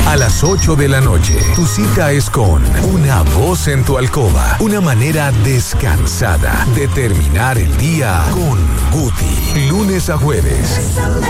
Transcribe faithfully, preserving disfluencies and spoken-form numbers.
A las ocho de la noche, tu cita es con Una Voz en tu Alcoba. Una manera descansada de terminar el día con Guti. Lunes a jueves.